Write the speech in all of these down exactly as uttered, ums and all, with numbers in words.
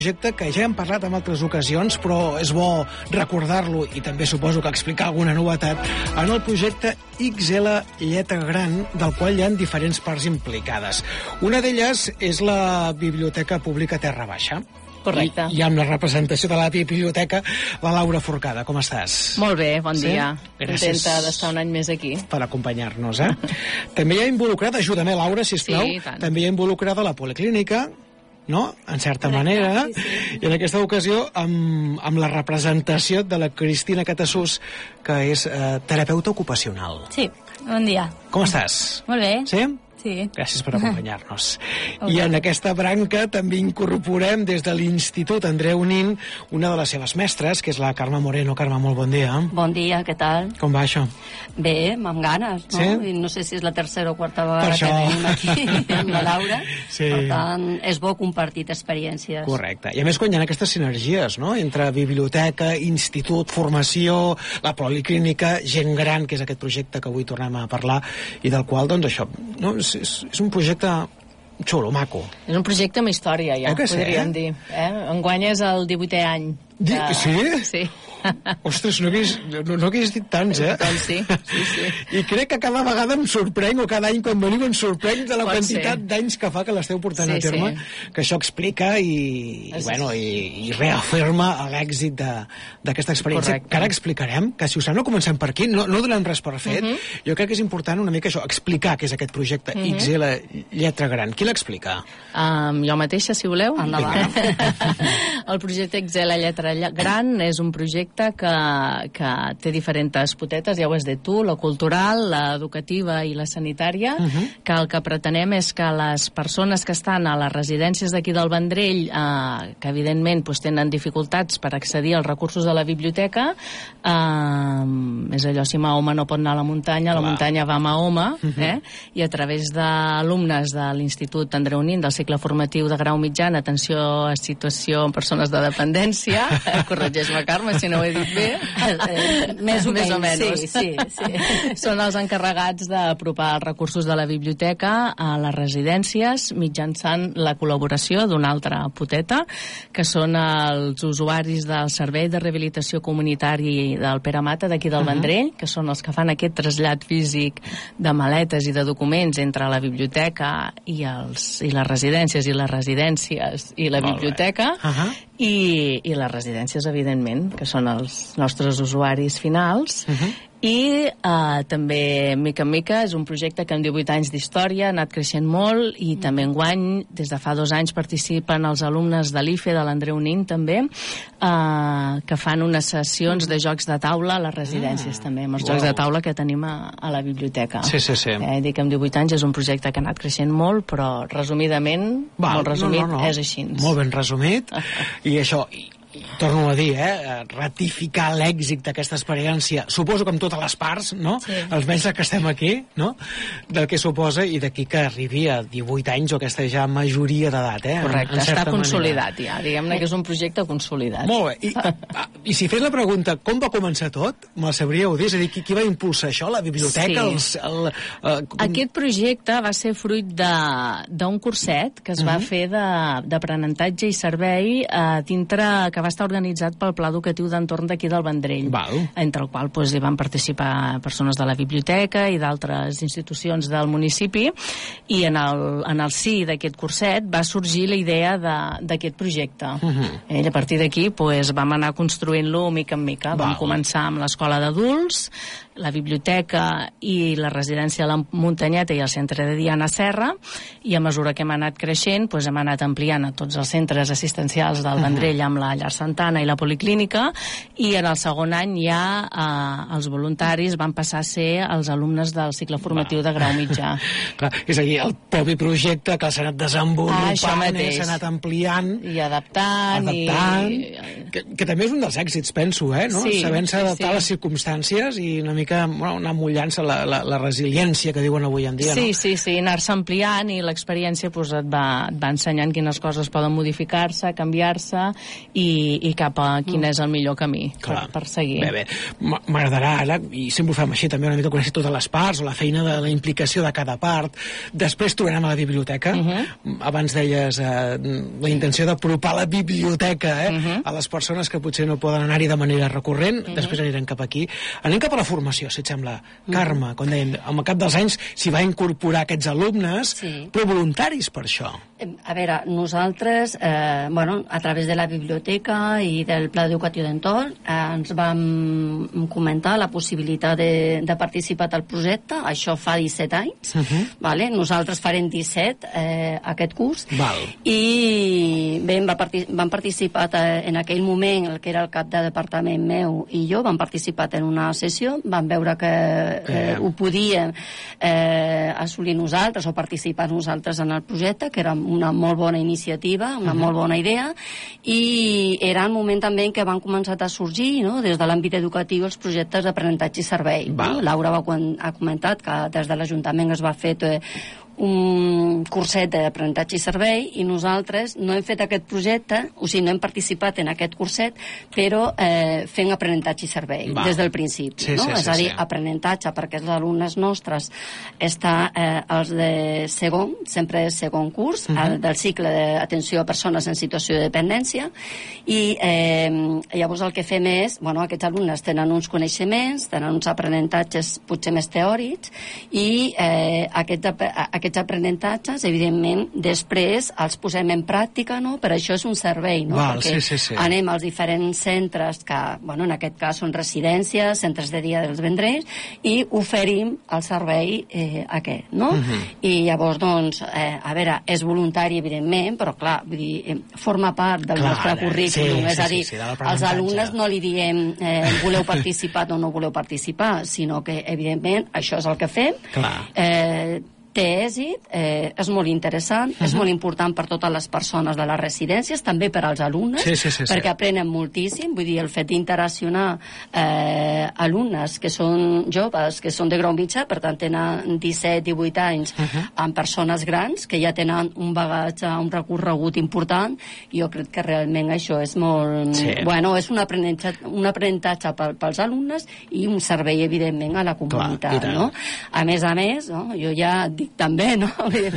projecte que ja hem parlat en altres ocasions, però és bo recordar-lo i també suposo que explicar alguna novetat en el projecte X L Lletra Gran, del qual hi ha diferents parts implicades. Una d'elles és la Biblioteca Pública Terra Baixa. Correcte. I, i amb la representació de la biblioteca, la Laura Forcada. Com estàs? Molt bé, bon sí? dia. Gràcies. Contenta d'estar un any més aquí. Per acompanyar-nos, eh? També hi ha involucrada, ajuda'm, Laura, sisplau. Sí, tant. També hi ha involucrada la Policlínica, no? En certa manera. Sí, sí. I en aquesta ocasió amb, amb la representació de la Cristina Catassús, que és eh, terapeuta ocupacional. Sí, bon dia. Com estàs? Molt bé. Sí? Sí. Gràcies per acompanyar-nos. Okay. I en aquesta branca també incorporem des de l'Institut Andreu Nin una de les seves mestres, que és la Carme Moreno. Carme, molt bon dia. Bon dia, què tal? Com va això? Bé, amb ganes, no? Sí? I no sé si és la tercera o quarta vegada això... que venim aquí amb la Laura. Sí. Per tant, és bo compartir experiències. Correcte. I a més, quan hi ha aquestes sinergies, no?, entre biblioteca, institut, formació, la policlínica, gent gran, que és aquest projecte que avui tornem a parlar, i del qual, doncs, això, no? és, és, és un projecte xulo, maco. És un projecte amb història, ja, eh podríem sí? dir. Eh? Enguany és el divuitè any. Di De... Sí? Sí. Ostres, no hagués, no, no hagués dit tants, eh? Doncs sí, sí, sí. I crec que cada vegada em sorprenc, o cada any quan veniu em sorprenc de la Pot quantitat d'anys que fa que l'esteu portant Sí, a terme, sí. que això explica i, i, És- bueno, i, i reafirma l'èxit de- d'aquesta experiència, Correcte. que ara explicarem, que si us sembla comencem per aquí, no, no donem res per fet. Mhm. Jo crec que és important una mica això, explicar què és aquest projecte Mhm. X L Lletra Gran. Qui l'explica? Um, jo mateixa, si voleu. Endavant. El projecte X L Lletra Gran és un projecte que, que té diferents potetes, ja ho has dit tu, la cultural, l'educativa i la sanitària, uh -huh. que el que pretenem és que les persones que estan a les residències d'aquí del Vendrell, eh, que evidentment pues, tenen dificultats per accedir als recursos de la biblioteca, eh, és allò, si Mahoma no pot anar a la muntanya, la Clar. muntanya va a Mahoma, eh? I a través d'alumnes de l'Institut Andreu Nin, del cicle formatiu de grau mitjà en atenció a situació en persones de dependència, eh, corregeix-me, Carme, si no ho he dit bé, Eh, més o més o menys, menys. sí, sí, sí. Són els encarregats d'apropar els recursos de la biblioteca a les residències mitjançant la col·laboració d'una altra poteta, que són els usuaris del Servei de Rehabilitació Comunitari del Pere Mata d'aquí del Uh-huh. Vendrell, que són els que fan aquest trasllat físic de maletes i de documents entre la biblioteca i, els, i les residències i les residències i la Molt bé. biblioteca, Uh-huh. i, i les residències, evidentment, que són els nostres usuaris finals. Uh-huh. I eh, també, mica en mica, és un projecte que en divuit anys d'història ha anat creixent molt i també enguany, des de fa dos anys, participen els alumnes de l'I F E, de l'Andreu Nin, també, eh, que fan unes sessions de jocs de taula a les residències, Ah, també, amb els uau. jocs de taula que tenim a, a la biblioteca. Sí, sí, sí. Eh, dic que en divuit anys és un projecte que ha anat creixent molt, però resumidament, Val, molt resumit, no, no, no. és així. Molt ben resumit. I això, i, i torno a dir, eh, ratificar l'èxit d'aquesta experiència, suposo que amb totes les parts, no? Sí. Els mestres que estem aquí, no? Del que suposa, i d'aquí que arribi a divuit anys o aquesta ja majoria d'edat, eh? Correcte, en està certa consolidat ja, diguem-ne que és un projecte consolidat. Molt bé. I, ah, I si fes la pregunta, com va començar tot? Me'l sabríeu dir? És a dir, qui, qui va impulsar això? La biblioteca? Sí. Els, el, uh, com... Aquest projecte va ser fruit de- d'un curset que es va Mhm. fer de- d'aprenentatge i servei eh, dintre, que va estar organitzat pel Pla Educatiu d'Entorn d'aquí del Vendrell, Val. entre el qual doncs, hi van participar persones de la biblioteca i d'altres institucions del municipi, i en el, en el si d'aquest curset va sorgir la idea de- d'aquest projecte. Mhm. Eh, I a partir d'aquí doncs, vam anar construint-lo mica en mica. Vam Val. començar amb l'escola d'adults, la biblioteca i la residència de la Muntanyeta i el centre de Diana Serra, i a mesura que hem anat creixent doncs hem anat ampliant a tots els centres assistencials del Vendrell amb la Llar Santana i la Policlínica, i en el segon any ja eh, els voluntaris van passar a ser els alumnes del cicle formatiu de grau mitjà. Clar, és a dir, el propi projecte que s'ha anat Ah, això desenvolupant, mateix. s'ha anat ampliant, I adaptant, adaptant, i... que, que també és un dels èxits, penso, eh? No? Sí, Sabent-se sí, adaptar sí. a les circumstàncies i una mica bueno, anar mullant-se la, la, la resiliència que diuen avui en dia, Sí, no? sí, sí, anar-se ampliant, i l'experiència pues, et, va, et va ensenyant quines coses poden modificar-se, canviar-se, i, i, i cap a quin és el millor camí per, per seguir. Bé, bé. M'agradarà ara, i sempre ho fem així també, una mica conèixer totes les parts, o la feina de la implicació de cada part. Després tornarem a la biblioteca. Uh -huh. Abans deies eh, la intenció d'apropar la biblioteca eh, uh -huh. a les persones que potser no poden anar-hi de manera recurrent. Uh -huh. Després anirem cap aquí. Anem cap a la formació, si et sembla. Uh -huh. Carme, com dèiem, al cap dels anys s'hi va incorporar aquests alumnes, sí. però voluntaris per això. A veure, nosaltres, eh, bueno, a través de la biblioteca i del Pla Educatiu d'Entorn, eh, ens vam comentar la possibilitat de, de participar al projecte. Això fa disset anys. Uh -huh. Vale? Nosaltres farem disset eh, aquest curs. Val. I bé, vam, partic vam participar eh, en aquell moment, el que era el cap de departament meu i jo, vam participar en una sessió, vam veure que eh, eh. ho podíem eh, assolir nosaltres o participar nosaltres en el projecte, que era una molt bona iniciativa, una uh -huh. molt bona idea, i era el moment també en què van començar a sorgir, no?, des de l'àmbit educatiu, els projectes d'aprenentatge i servei. No? Laura va, quan, ha comentat que des de l'Ajuntament es va fer eh, un curset d'aprenentatge i servei, i nosaltres no hem fet aquest projecte, o sigui, no hem participat en aquest curset, però eh, fent aprenentatge i servei, Val. des del principi. Sí, no? sí, És sí, a dir, sí. aprenentatge, perquè els alumnes nostres està eh, els de segon, sempre és segon curs, uh -huh. el del cicle d'atenció a persones en situació de dependència, i eh, llavors el que fem és, bueno, aquests alumnes tenen uns coneixements, tenen uns aprenentatges potser més teòrics, i eh, aquests, aquests aprenentatges, evidentment, després els posem en pràctica, no? Per això és un servei, no? Val, perquè sí, sí, sí. anem als diferents centres que, bueno, en aquest cas són residències, centres de dia dels vendrers, i oferim el servei eh, aquest, no? Uh -huh. I llavors, doncs, eh, a veure, és voluntari, evidentment, però clar, vull dir, eh, forma part del clar, nostre currículum, sí, és a dir, sí, sí, sí, als alumnes no li diem eh, voleu participar o no voleu participar, sinó que, evidentment, això és el que fem. Clar. Eh, té èxit, eh, és molt interessant, uh-huh. és molt important per totes les persones de les residències, també per als alumnes, sí, sí, sí, sí. perquè aprenen moltíssim, vull dir, el fet d'interaccionar eh, alumnes que són joves, que són de grau mitjà, per tant tenen disset divuit anys, uh-huh. amb persones grans que ja tenen un bagatge, un recorregut important, jo crec que realment això és molt... Sí. Bueno, és un aprenentatge, un aprenentatge pels alumnes i un servei, evidentment, a la comunitat, Clar, no? A més a més, no? Jo ja dic també, no?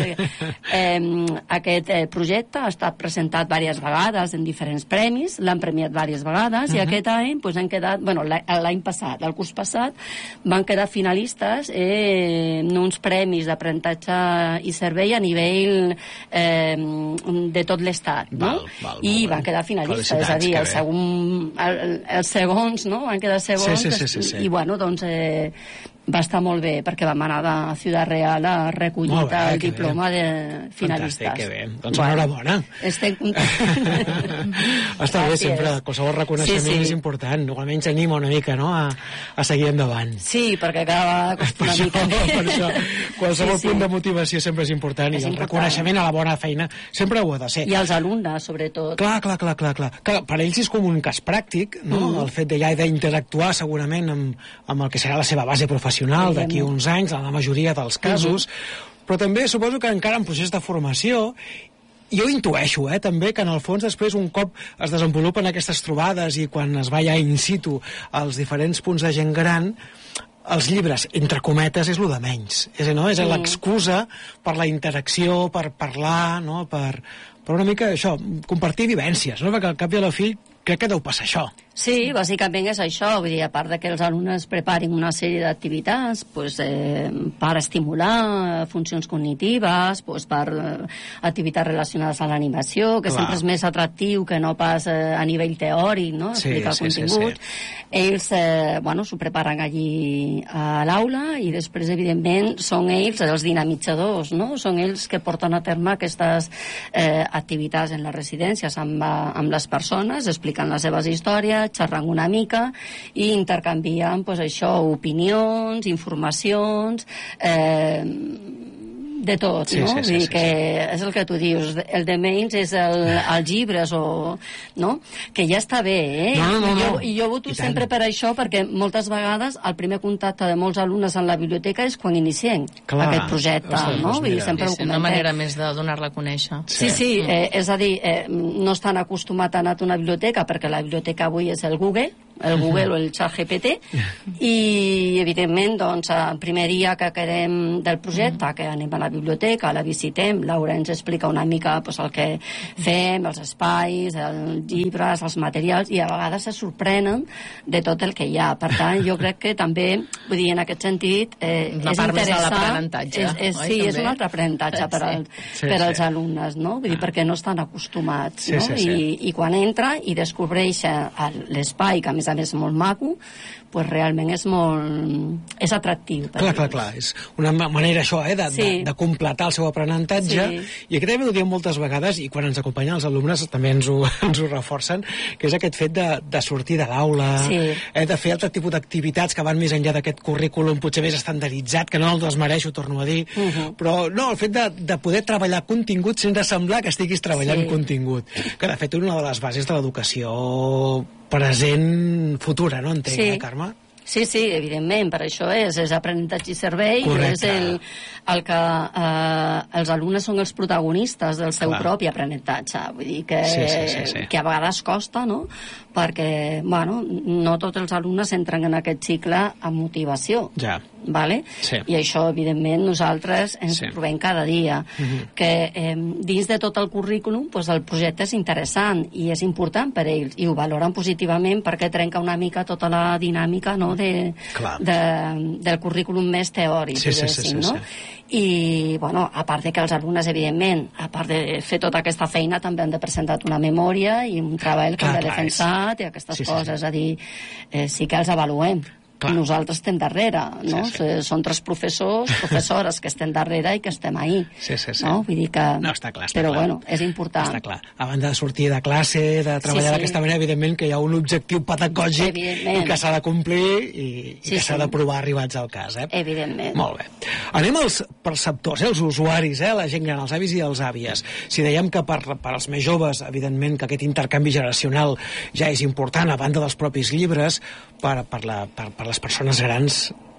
eh, aquest eh, projecte ha estat presentat diverses vegades en diferents premis, l'han premiat diverses vegades, uh-huh. i aquest any pues, han quedat, bueno, l'any passat, el curs passat, van quedar finalistes eh, en uns premis d'aprenentatge i servei a nivell eh, de tot l'estat, no? Val, val, I van quedar finalistes, és a dir, el segon, el, els segons, no? Van quedar segons, sí, sí, sí, sí, sí. i bueno, doncs eh, va estar molt bé, perquè vam anar a Ciutat Real a recollir bé, el diploma bé. de finalistes. Fantàstic, que bé. Doncs bueno, enhorabona. Estic content. Està bé, sempre, qualsevol reconeixement sí, sí. és important, o almenys anima una mica, no?, a, a seguir endavant. Sí, perquè cada vegada costa una això, mica més. Per això, qualsevol sí, sí. punt de motivació sempre és important, és i el important. reconeixement a la bona feina sempre ho ha de ser. I als alumnes, sobretot. Clar, clar, clar, clar, clar. Que per ells és com un cas pràctic, no?, mm. el fet de ja d'interactuar segurament amb, amb el que serà la seva base professional d'aquí uns anys, en la majoria dels casos, uh-huh. però també suposo que encara en procés de formació, jo intueixo, eh, també, que en el fons després, un cop es desenvolupen aquestes trobades i quan es va ja in situ als diferents punts de gent gran, els llibres, entre cometes, és lo de menys. És, no? és mm. l'excusa per la interacció, per parlar, no? per, per una mica això, compartir vivències, no? Perquè al cap i a la fi crec que deu passar això. Sí, bàsicament és això, vull dir, a part de que els alumnes preparin una sèrie d'activitats pues, eh, per estimular funcions cognitives, pues, per eh, activitats relacionades a l'animació, que Clar. sempre és més atractiu que no pas eh, a nivell teòric, no?, sí, explicar sí, el contingut. Sí, sí. Ells, eh, bueno, s'ho preparen allí a l'aula i després, evidentment, són ells els dinamitzadors, no?, són ells que porten a terme aquestes eh, activitats en les residències amb, amb les persones, explicant les seves històries, xerrant una mica i intercanviant pues, això, opinions, informacions, eh, de tot, sí, no? Sí, sí, Vull dir sí, que sí. és el que tu dius, el de menys és el, els llibres, o, no? Que ja està bé, eh? No, no, no, I, jo, no. I jo voto sempre per això, perquè moltes vegades el primer contacte de molts alumnes en la biblioteca és quan iniciem Clar. aquest projecte, Ostres, no? doncs Vull dir, mira. sempre ho És una comentem. manera més de donar-la a conèixer. Sí, sí, eh, és a dir, eh, no estan acostumats a anar a una biblioteca, perquè la biblioteca avui és el Google, el Google o el xat G P T, i evidentment, doncs, el primer dia que quedem del projecte, que anem a la biblioteca, la visitem, Laura ens explica una mica pues, el que fem, els espais, els llibres, els materials, i a vegades se sorprenen de tot el que hi ha. Per tant, jo crec que també, vull dir, en aquest sentit, eh, Una és part més de interessant... l'aprenentatge, és, és, oi, sí, també? és un altre aprenentatge per, al, Sí, per sí. als alumnes, no? Vull dir, perquè no estan acostumats, Sí, no? sí, sí. I, I quan entra i descobreix l'espai, que a més a més és molt maco, pues realment és molt... és atractiu. per Clar, ells. clar, clar. És una ma- manera, això, eh, de, Sí. de, de completar el seu aprenentatge. Sí. I aquest també ho diem moltes vegades, i quan ens acompanyen els alumnes també ens ho, ens ho reforcen, que és aquest fet de, de sortir de l'aula, Sí. eh, de fer altre tipus d'activitats que van més enllà d'aquest currículum potser més estandarditzat, que no el desmereixo, torno a dir, Uh -huh. però no, el fet de, de poder treballar contingut sense semblar que estiguis treballant Sí. contingut, que de fet és una de les bases de l'educació present futura, no entenc, Sí. eh, Carme? Sí, sí, evidentment, per això és, és aprenentatge i servei, Correcte. és el, el que eh, els alumnes són els protagonistes del seu Clar. propi aprenentatge, vull dir que, Sí, sí, sí, sí. que a vegades costa, no?, perquè, bueno, no tots els alumnes entren en aquest cicle amb motivació. Ja. Vale? Sí. I això, evidentment, nosaltres ens Sí. ho trobem cada dia. Mhm. Que eh, dins de tot el currículum pues, el projecte és interessant i és important per ells, i ho valoren positivament perquè trenca una mica tota la dinàmica, no, de, Clar. de, del currículum més teòric, Sí, sí, sí, diguéssim, sí, no? I, bueno, a part de que els alumnes, evidentment, a part de fer tota aquesta feina, també han de presentar una memòria i un treball que Clar, han de clar, defensar i aquestes Sí, sí, coses, sí. és a dir, eh, sí que els avaluem. Clar. I nosaltres estem darrere, no? Sí, sí. Són tres professors, professores que estem darrere i que estem ahí. Sí, sí, sí. No? Vull dir que... No, està clar, està Però, clar. bueno, és important. Està clar. A banda de sortir de classe, de treballar Sí, sí. d'aquesta manera, evidentment que hi ha un objectiu pedagògic Evidentment. i que s'ha de complir i, i Sí, que s'ha sí. d'aprovar arribats al cas, eh? Evidentment. Molt bé. Anem als perceptors, eh? Els usuaris, eh? La gent gran, els avis i els àvies. Si dèiem que per, per als més joves, evidentment, que aquest intercanvi generacional ja és important, a banda dels propis llibres, per, per, la, per, per les persones grans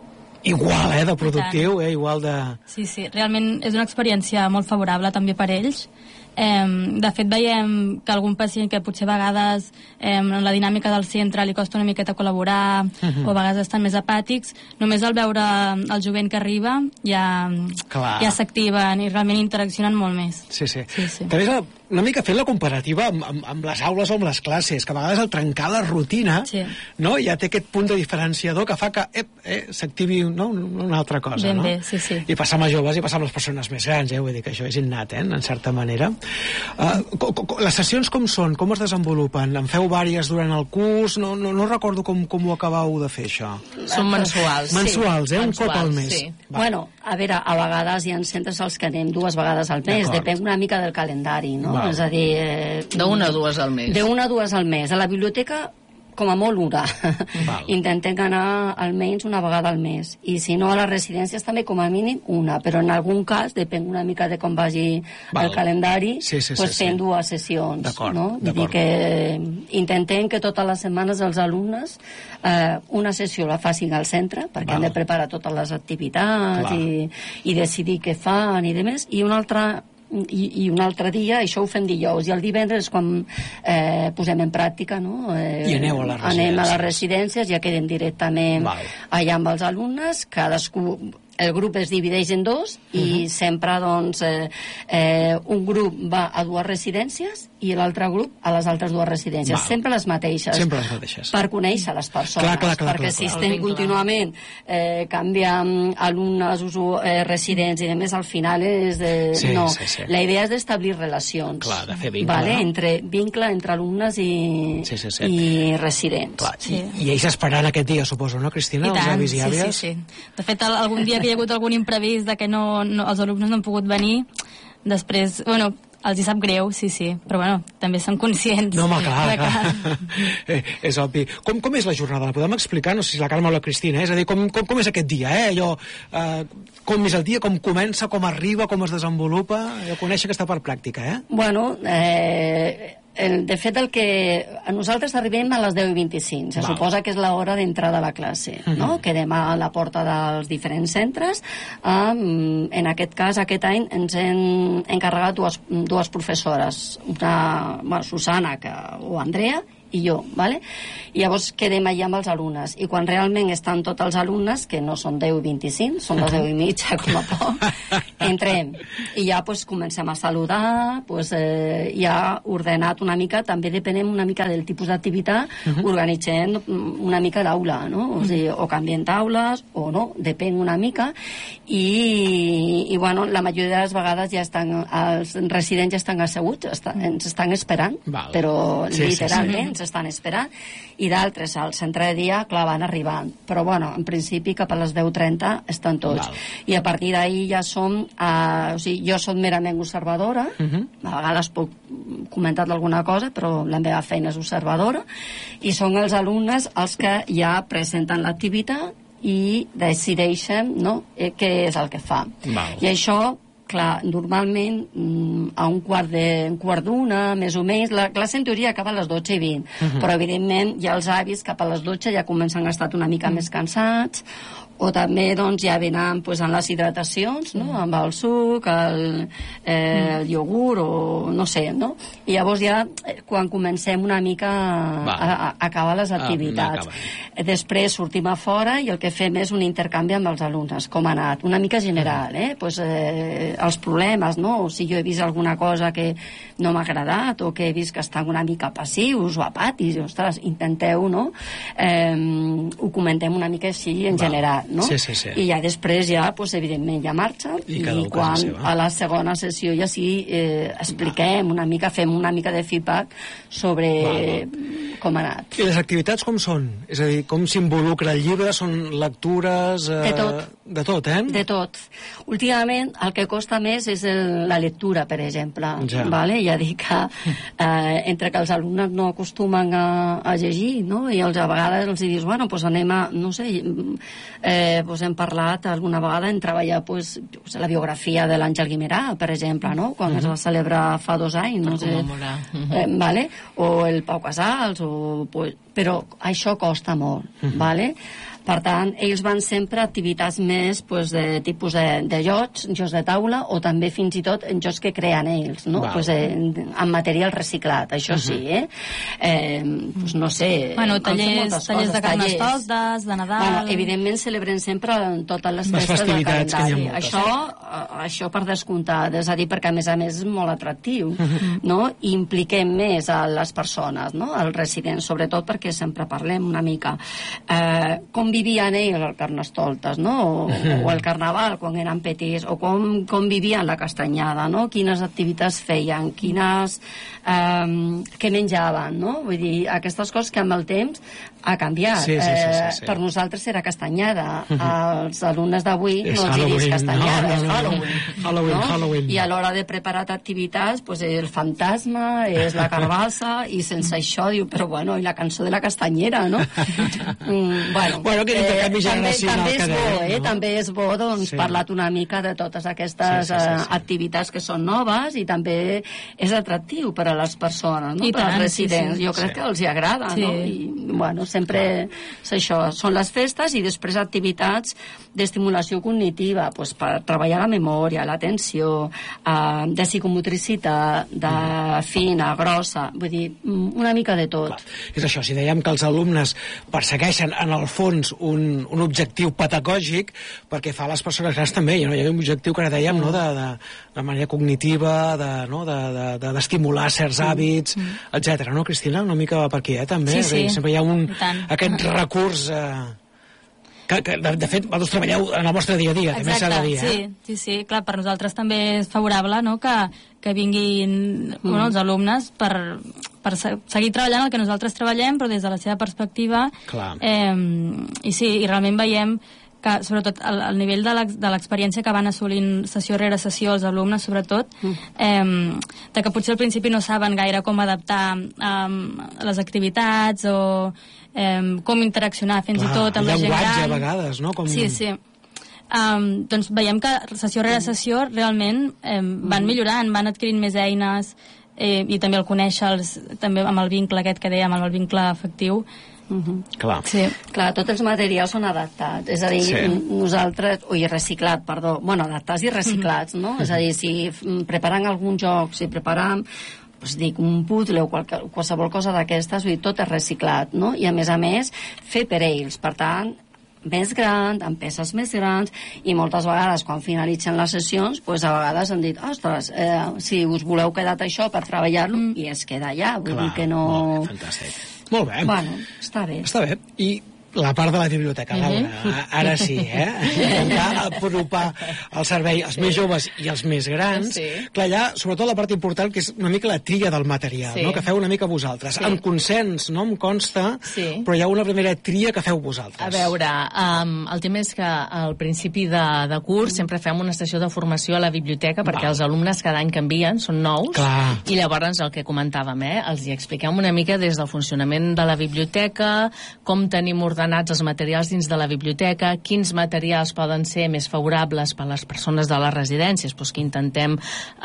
igual, eh, de productiu, eh, igual de... Sí, sí, realment és una experiència molt favorable també per ells. Eh, de fet, veiem que algun pacient que potser a vegades eh, en la dinàmica del centre li costa una miqueta col·laborar Mhm. o a vegades estan més apàtics, només al veure el jovent que arriba ja, Clar. ja s'activen i realment interaccionen molt més. Sí, sí. Sí, sí. També és la- una mica fent la comparativa amb, amb, amb les aules o amb les classes, que a vegades al trencar la rutina Sí. no, ja té aquest punt de diferenciador que fa que ep, eh, s'activi no, una altra cosa. Ben no? bé, sí, sí. I passar amb els joves i passar amb les persones més grans, eh? Vull dir que això és innat, eh? En certa manera. Uh, co, co, les sessions com són? Com es desenvolupen? En feu vàries durant el curs? No, no, no recordo com, com ho acabeu de fer, això. Són mensuals. Mensuals, eh? Un cop al Mensuals, mes. sí. Va. Bueno, a veure, a vegades hi ha centres als que anem dues vegades al mes, D'acord. depèn una mica del calendari, no? Val. És a dir... Eh, D'una a dues al mes. De una a dues al mes. A la biblioteca, com a molt una. Val. Intentem anar almenys una vegada al mes. I si no, a les residències també com a mínim una. Però en algun cas, depèn una mica de com vagi Val. el calendari, Sí, sí, pues sí, fem sí. dues sessions. D'acord, No? Vull dir d'acord. que intentem que totes les setmanes els alumnes eh, una sessió la facin al centre, perquè Val. han de preparar totes les activitats Clar. i, i decidir què fan i demés. I un altre i, i un altre dia, això ho fem dijous, i el divendres quan eh, posem en pràctica, no? Eh, I aneu a les anem a les residències. residències, ja quedem directament Val. allà amb els alumnes, cadascú el grup es divideix en dos i Mhm. sempre doncs eh, eh, un grup va a dues residències i l'altre grup a les altres dues residències, Val. sempre les mateixes, Sempre les mateixes. per conèixer les persones, Clar, clar, clar, perquè clar, si clar. estem El vincle. contínuament eh, canviant alumnes, usu, eh, residents i demés, al final és de... Sí, no, sí, sí. la idea és d'establir relacions, Clar, de fer vincle, vale? no? entre, vincle entre alumnes i, Sí, sí, sí. i residents. Clar, Sí. i, I ells esperant aquest dia, suposo, no, Cristina? I Els tant, avis i sí, àvies? sí, sí. De fet, al- algun dia que hi ha hagut algun imprevist de que no, no, els alumnes no han pogut venir, després, bueno, els hi sap greu, sí, sí, però bueno, també són conscients. No, home, clar, que... clar. eh, és obvi. Com, com és la jornada? La podem explicar? No sé si la Carme o la Cristina, eh? És a dir, com, com, com és aquest dia, eh? Allò, eh, com és el dia, com comença, com arriba, com es desenvolupa? Jo conèixer aquesta part pràctica, eh? Bueno, eh... El, de fet, el que a nosaltres arribem a les deu i vint-i-cinc. Se Val. Suposa que és l'hora d'entrada a la classe, uh -huh. no? Quedem a la porta dels diferents centres. Um, en aquest cas, aquest any ens hem encarregat dues, dues professores, una, bueno, Susana que, o Andrea, i jo, ¿vale? I llavors quedem allà amb els alumnes, i quan realment estan tots els alumnes, que no són deu i vint-i-cinc, són les deu i mitja, com a poc, entrem, i ja pues, comencem a saludar, pues, eh, ja ordenat una mica, també depenem una mica del tipus d'activitat, uh -huh. organitzem una mica l'aula, no? O sigui, o canviem taules, o no, depèn una mica, i, i bueno, la majoria de les vegades ja estan, els residents ja estan asseguts, estan, ens estan esperant, Val. Però sí, literalment, sí, sí. estan esperant, i d'altres al centre de dia, clar, van arribant, però bueno, en principi cap a les deu trenta estan tots. Val. I a partir d'ahir ja som, eh, o sigui, jo soc merament observadora, uh -huh. a vegades puc comentar alguna cosa, però la meva feina és observadora, i són els alumnes els que ja presenten l'activitat i decideixen, no?, eh, què és el que fa. Val. I això, clar, normalment a un quart de, un quart d'una, més o menys, la classe en teoria acaba a les dotze i vint, uh-huh. però evidentment ja els avis cap a les dotze ja comencen a estar una mica uh-huh. més cansats, o també doncs, ja venen pues, en les hidratacions, no? Amb el suc, el, eh, el iogurt, o no sé, no? I llavors ja, quan comencem una mica a, a, a acabar les activitats, ah, després sortim a fora i el que fem és un intercanvi amb els alumnes, com ha anat, una mica general, eh? Pues, eh, els problemes, no? O si jo he vist alguna cosa que no m'ha agradat, o que he vist que estan una mica passius o apatis, i, ostres, intenteu, no? Eh, ho comentem una mica així en general, no? Sí, sí, sí. I ja després ja, pues, evidentment, ja marxen, i, i quan a la segona sessió ja sí eh, expliquem una mica, fem una mica de feedback sobre Val. Com ha anat. I les activitats com són? És a dir, com s'involucra el llibre? Són lectures? Eh, de tot. De tot, eh? De tot. Últimament el que costa més és el, la lectura, per exemple. Ja. Vale? Ja dic que eh, entre que els alumnes no acostumen a, a llegir, no? I els, a vegades els dius, bueno, pues anem a, no sé, eh, pues hem parlat alguna vegada en treballar pues, la biografia de l'Àngel Guimerà, per exemple, no? Quan uh -huh. es va celebrar fa dos anys, no sé, uh -huh. eh, vale? O el Pau Casals, o, pues, però això costa molt, uh -huh. vale? Per tant, ells van sempre a activitats més pues, de tipus de, de jocs, jocs de taula, o també fins i tot en jocs que creen ells, no? Pues, eh, en material reciclat, això uh -huh. sí, eh? eh pues, no sé... Bueno, tallers, tallers de carnestoltes, de Nadal... Bueno, evidentment celebren sempre totes les festes del calendari. Això, això per descomptat, és a dir, perquè a més a més és molt atractiu, uh -huh. no? I impliquem més a les persones, no? Els residents, sobretot perquè sempre parlem una mica. Eh, com vivien ells el Carnestoltes, no? O, o el Carnaval, quan eren petits, o com, com vivien la castanyada, no? Quines activitats feien, quines... Eh, què menjaven, no? Vull dir, aquestes coses que amb el temps ha canviat. Sí, sí, sí, sí, sí. Eh, per nosaltres era castanyada. Els alumnes d'avui no els hi dius castanyada, no, no, no, és Halloween. Halloween, no? Halloween. I a l'hora de preparar activitats, pues, el fantasma, és la carbassa, i sense això diu, però bueno, i la cançó de la castanyera, no? mm, bueno, bueno, que eh, també, també és bo, eh? No? També és bo, doncs, sí. parlar una mica de totes aquestes sí, sí, sí, sí. Uh, activitats que són noves, i també és atractiu per a les persones, no? I per tant, als residents. sí, sí. Jo crec sí. que els hi agrada, sí. no? I, bueno, sempre és això, són les festes, i després activitats d'estimulació cognitiva, pues, per treballar la memòria, l'atenció, eh, de psicomotricitat, de mm. fina, grossa, vull dir, una mica de tot. Clar. És això, si dèiem que els alumnes persegueixen en el fons un, un objectiu pedagògic, perquè fa a les persones grans també, no? Hi ha un objectiu que ara dèiem, mm. no? de, de, de manera cognitiva, de, no? de, de, d'estimular certs hàbits, mm. etcètera. No, Cristina? Una mica va per aquí, eh, també. Sí, sí. Sempre hi ha un, aquest recurs eh, que, que de, de fet vosaltres treballeu en el vostre dia a dia. Exacte, també de dir, sí, eh? sí, sí, clar, per nosaltres també és favorable, no?, que, que vinguin mm. bueno, els alumnes per, per seguir treballant el que nosaltres treballem, però des de la seva perspectiva. Clar. Eh, i sí, i realment veiem que sobretot al, al nivell de l'ex- de l'experiència que van assolint sessió rere sessió els alumnes, sobretot, mm. eh, de que potser al principi no saben gaire com adaptar eh, les activitats o eh, com interaccionar fins Clar, i tot amb la gent llenguatge, gran. a vegades, no? Com... Sí, sí. Um, doncs veiem que sessió rere sessió realment eh, van millorant, van adquirint més eines eh, i també el conèixer-los també amb el vincle aquest que dèiem, amb el vincle afectiu. Uh-huh. Clar. Sí. Clar, tots els materials són adaptats, és a dir, Sí. nosaltres, oi, reciclat, perdó, bueno, adaptats i reciclats, no? És a dir, si mm, preparant algun joc, si preparam pues dic, un puzzle o qual, qualsevol cosa d'aquestes, vull dir, tot és reciclat, no? I a més a més, fer per ells, per tant, més gran, amb peces més grans, i moltes vegades quan finalitzen les sessions, pues a vegades han dit, ostres, eh, si us voleu quedar això per treballar-lo, mm. i es queda allà, vull Clar, dir que no... molt bé, fantàstic. Molt bé. Bueno, està bé. Està bé. I la part de la biblioteca, Laura, Mhm. ara sí, eh? Intentar apropar el servei als més joves i als més grans. Sí. Clar, allà, sobretot la part important, que és una mica la tria del material, Sí. no? Que feu una mica vosaltres. Sí. En consens, no em consta, Sí. però hi ha una primera tria que feu vosaltres. A veure, um, el tema és que al principi de, de curs sempre fem una sessió de formació a la biblioteca perquè Val. els alumnes cada any canvien, són nous, Clar. i llavors el que comentàvem, eh, els hi expliquem una mica des del funcionament de la biblioteca, com tenim ordenats els materials dins de la biblioteca, quins materials poden ser més favorables per a les persones de les residències, doncs que intentem,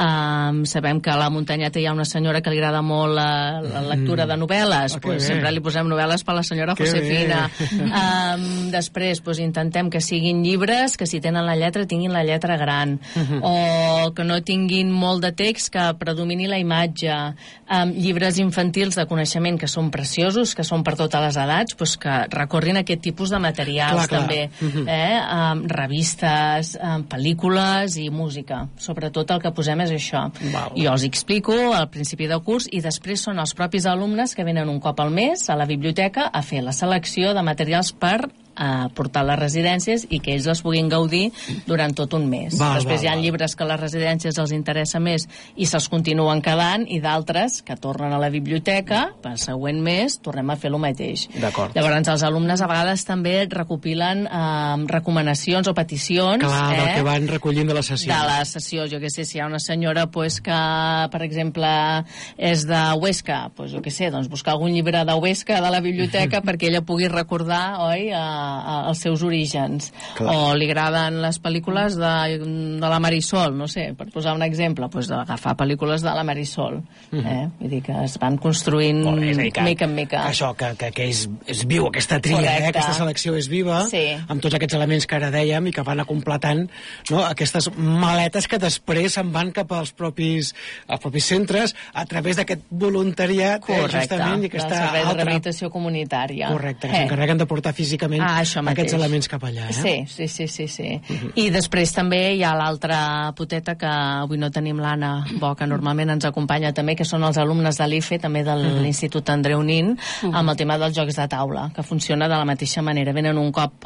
um, sabem que a la muntanyeta hi ha una senyora que li agrada molt la, la lectura de novel·les, Ah, que doncs bé. sempre li posem novel·les per a la senyora Que Josefina. bé. Um, després doncs, intentem que siguin llibres que si tenen la lletra tinguin la lletra gran, Mhm. o que no tinguin molt de text, que predomini la imatge, um, llibres infantils de coneixement que són preciosos, que són per totes les edats, doncs que recorrin aquest tipus de materials. Clar, clar. També, Mhm. eh? um, revistes, um, pel·lícules i música. Sobretot el que posem és això. Val. Jo els explico al principi del curs i després són els propis alumnes que venen un cop al mes a la biblioteca a fer la selecció de materials per a portar a les residències i que ells les puguin gaudir durant tot un mes. Val, Després val, hi ha val. llibres que a les residències els interessa més i se'ls continuen quedant, i d'altres que tornen a la biblioteca, per següent mes tornem a fer el mateix. D'acord. Llavors els alumnes a vegades també recopilen eh, recomanacions o peticions, Clar, del eh? que van recollint de la sessió. de la sessió, jo que sé, si hi ha una senyora pues, que, per exemple, és de Huesca, pues, jo que sé, doncs buscar algun llibre de Huesca de la biblioteca perquè ella pugui recordar, oi, a, a, els seus orígens. Clar. O li agraden les pel·lícules de, de la Marisol, no sé, per posar un exemple, pues, d'agafar pel·lícules de la Marisol. Eh? Vull dir que es van construint Molt bé, és a dir, que, mica en mica. Això, que, que, que és, és viu, aquesta tria, eh? Correcte. Aquesta selecció és viva, Sí. amb tots aquests elements que ara dèiem i que van completant, no? Aquestes maletes que després se'n van cap als propis, als propis centres a través d'aquest voluntariat, eh? Correcte, Justament, i del aquesta servei de altra... rehabilitació comunitària. Correcte, que Eh. s'encarreguen de portar físicament Ah, això mateix. aquests elements cap allà. Eh? Sí, sí, sí, sí, sí. I després també hi ha l'altra poteta que avui no tenim l'Anna Bo, que normalment ens acompanya també, que són els alumnes de l'I F E, també de l'Institut Andreu Nin, amb el tema dels jocs de taula, que funciona de la mateixa manera. Venen un cop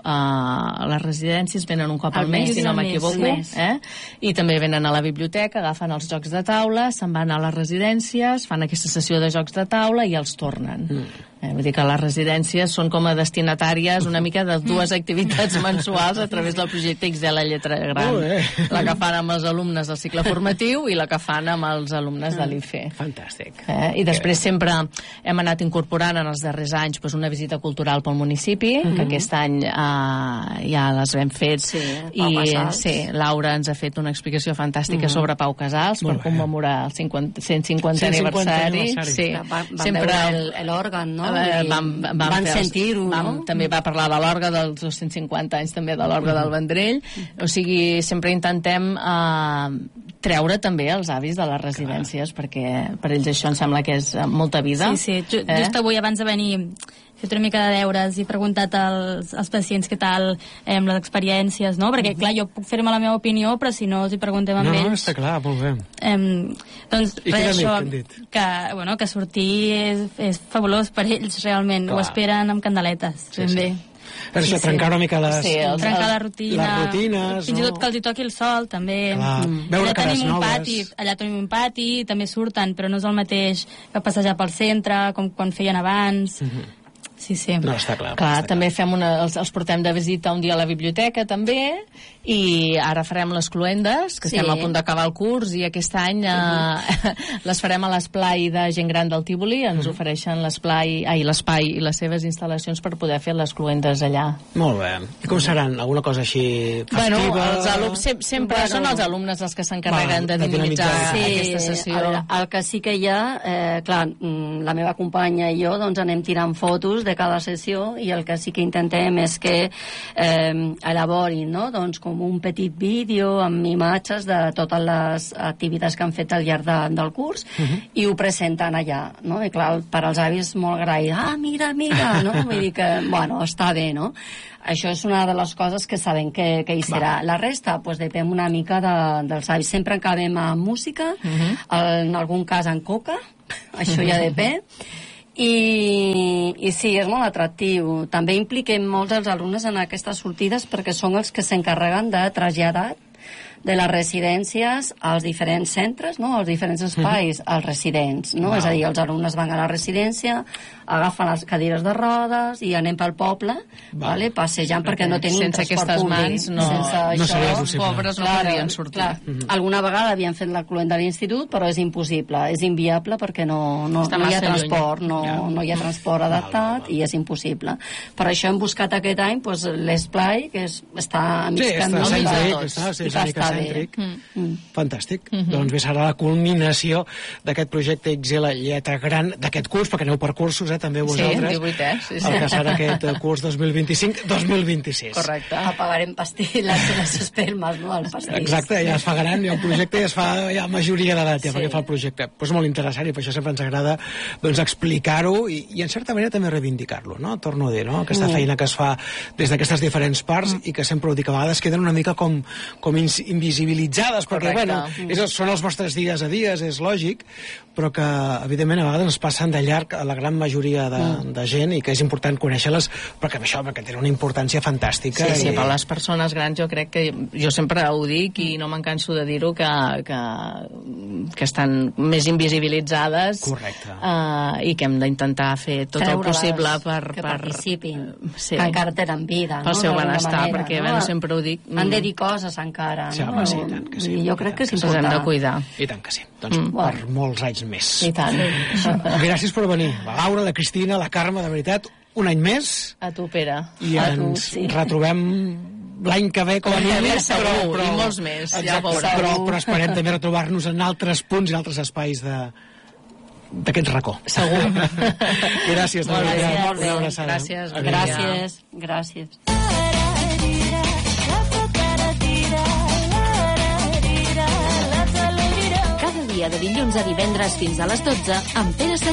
a les residències, venen un cop al Al mes, mes, si no al mes, m'equivoco, al mes. eh? I també venen a la biblioteca, agafen els jocs de taula, se'n van a les residències, fan aquesta sessió de jocs de taula i els tornen. Eh, vull dir que les residències són com a destinatàries una mica de dues activitats mensuals a través del projecte X L Lletra Gran. Molt bé. La que fan amb els alumnes del cicle formatiu i la que fan amb els alumnes de l'I F E. Fantàstic. Eh? I després sempre hem anat incorporant en els darrers anys pues, una visita cultural pel municipi, que aquest any eh, ja les hem fet. Sí, Pau I Casals. sí, Laura ens ha fet una explicació fantàstica sobre Pau Casals per Molt bé. commemorar el cinquanta, cent cinquanta cent cinquanta aniversari. aniversari. Sí. Va, van veure el- l'òrgan, no? Eh, I vam, vam, van fer els- sentir-ho, vam, no? També va parlar de l'orga dels dos cents cinquanta anys també de l'orga del Vendrell. O sigui, sempre intentem eh, treure també els avis de les residències, perquè per ells això em sembla que és eh, molta vida. Sí, sí. Ju Eh? Just avui, abans de venir, he fet una mica de deures i preguntat als, als pacients què tal, eh, les experiències, no? Perquè, clar, jo puc fer-me la meva opinió, però si no els hi preguntem amb No, no, ells... està clar, molt bé. Eh, doncs, I què res, han dit, això, què han dit? que, bueno, que sortir és, és fabulós per ells, realment. Clar. Ho esperen amb candeletes, Sí, ben sí. bé. Per això, trencar una mica les... Sí, els- Trencar la rutina, les rutines, fins i no? tot que els hi toqui el sol, també. Clar, Mm. veure allà cares tenim un noves. pati, allà tenim un pati, també surten, però no és el mateix que passejar pel centre, com quan feien abans. Mhm. Sí, sí. No, està clar. Clar, està també fem una, els, els portem de visita un dia a la biblioteca, també, i ara farem les cloendes, que Sí. estem a punt d'acabar el curs, i aquest any eh, les farem a l'esplai de gent gran del Tívoli, ens ofereixen l'esplai, ai, l'espai i les seves instal·lacions per poder fer les cloendes allà. Molt bé. I com seran? Alguna cosa així Bueno, festiva? els alumnes, sem sempre Bueno. són els alumnes els que s'encarreguen Va, de de dinamitzar dinamitzar. aquesta sessió. A veure, el que sí que hi ha, eh, clar, mm, la meva companya i jo doncs anem tirant fotos de cada sessió i el que sí que intentem és que eh, elaborin, no?, doncs com un petit vídeo amb imatges de totes les activitats que han fet al llarg de, del curs uh -huh. i ho presenten allà, no? I clar, per als avis molt agraït, ah, mira, mira, no? Vull dir que, bueno, està bé, no? Això és una de les coses que sabem que, que hi serà. Va. La resta, doncs, depèn una mica de, dels avis. Sempre acabem amb música, uh -huh. en algun cas en coca, això ja depèn. I, i sí, és molt atractiu. També impliquem molts dels alumnes en aquestes sortides perquè són els que s'encarreguen de traslladar de les residències als diferents centres, no?, als diferents espais, als residents, no? Wow. És a dir, els alumnes van a la residència, agafen les cadires de rodes i anem pel poble, vale, passejant, perquè no tenim sense transport aquestes públic. mans no, Sense no això, seria possible. Els pobres no clar, podrien sortir. Clar, mm-hmm. Alguna vegada havien fet la cluenda a l'institut, però és impossible, és inviable perquè no, no, no hi ha transport, no, ja. no hi ha transport adaptat val, val. I és impossible. Per això hem buscat aquest any pues, l'esplai, que és, està a mig sí, camí. Està Sí, cèntric, està, sí, és una mica cèntric. Mm. Fantàstic. Mm-hmm. Doncs bé, serà la culminació d'aquest projecte X L Lletra Gran d'aquest curs, perquè aneu per cursos, eh, també vosaltres. Sí, divuit, eh? Sí, sí. El que serà aquest curs dos mil vint-i-cinc dos mil vint-i-sis. Correcte. Apagarem pastilles, les espelmes, no?, el pastís. Exacte, ja es fa gran, ja el projecte ja es fa ja majoria d'edat, ja, sí. perquè fa el projecte. Pues molt interessant, i per això sempre ens agrada doncs, explicar-ho i, i en certa manera també reivindicar-lo, no? Torno a dir, no? Aquesta mm. feina que es fa des d'aquestes diferents parts mm. i que sempre ho dic, a vegades queden una mica com, com invisibilitzades, perquè, correcte. bueno, és, són els vostres dies a dies, és lògic, però que, evidentment, a vegades ens passen de llarg a la gran majoria de, mm. de gent i que és important conèixer-les, perquè això, perquè tenen una importància fantàstica. Sí, sí, i... per les persones grans jo crec que, jo sempre ho dic i no me'n canso de dir-ho, que, que, que estan més invisibilitzades. Correcte. Uh, i que hem d'intentar fer tot el possible per... que per participin, sí, que encara tenen vida. Pel no? seu benestar, manera, perquè, no? bueno, sempre ho dic... Han de dir coses encara, sí, no? home, sí, tant que sí. I jo crec que és ens important. hem de cuidar. I tant que sí. Doncs Mm. per molts anys més. I tant. Gràcies per venir. La Laura, la Cristina, la Carme, de veritat, un any més. A tu, Pere. I A ens tu, sí. retrobem l'any que ve, com a mínim. Bé, segur, i molts més, ja exacte, veuràs. però, però esperem també retrobar-nos en altres punts i altres espais de d'aquest racó. Segur. Gràcies. Molt bé, una molt bé. abraçada. Gràcies. Adéu. Gràcies, gràcies. Cada dia de dilluns a divendres fins a les dotze amb Pere Sallent.